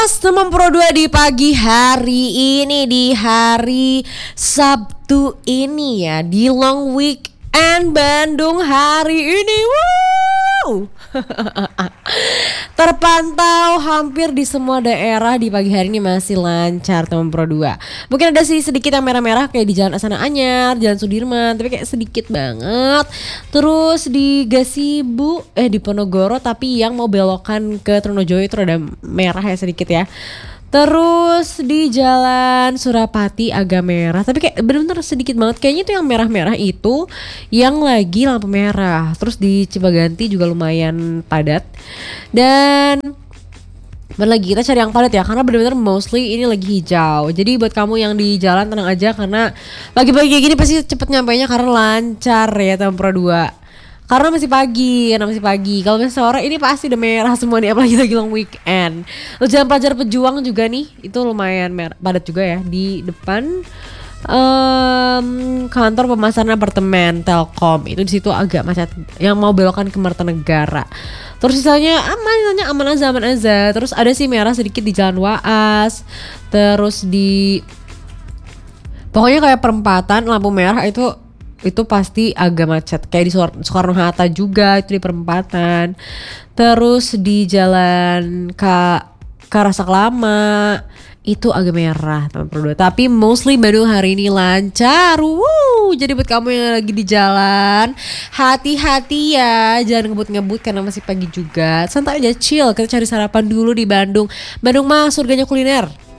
Teman Pro 2 di pagi hari ini, di hari Sabtu ini ya, di long weekend Bandung hari ini. Wow. Terpantau hampir di semua daerah di pagi hari ini masih lancar teman Pro 2. Mungkin ada sih sedikit yang merah-merah kayak di Jalan Astana Anyar, Jalan Sudirman, tapi kayak sedikit banget. Terus di Gasibu, di Ponorogo, tapi yang mau belokan ke Trunojoyo itu ada merah ya sedikit ya. Terus di Jalan Surapati agak merah, tapi kayak bener-bener sedikit banget. Kayaknya itu yang merah-merah itu yang lagi lampu merah. Terus di Cipaganti juga lumayan padat. Dan lagi kita cari yang padat ya, karena bener-bener mostly ini lagi hijau. Jadi buat kamu yang di jalan tenang aja, karena pagi-pagi kayak gini pasti cepet nyampainya karena lancar ya teman Pro 2. Karena masih pagi. Kalau misalnya sore ini pasti udah merah semua nih, apalagi lagi long weekend. Terus Jalan Pelajar Pejuang juga nih, itu lumayan padat juga ya di depan kantor pemasaran apartemen Telkom. Itu di situ agak macet. Yang mau belokan ke Martanegara. Terus sisanya aman aja. Terus ada sih merah sedikit di Jalan Waas. Terus di pokoknya kayak perempatan lampu merah itu pasti agak macet. Kayak di Soekarno-Hatta juga itu di perempatan. Terus di Jalan Karasak Lama itu agak merah teman Pro 2. Tapi mostly Bandung hari ini lancar. Jadi buat kamu yang lagi di jalan, hati-hati ya, jangan ngebut-ngebut karena masih pagi juga. Santai aja, chill, kita cari sarapan dulu di Bandung. Bandung mah surganya kuliner.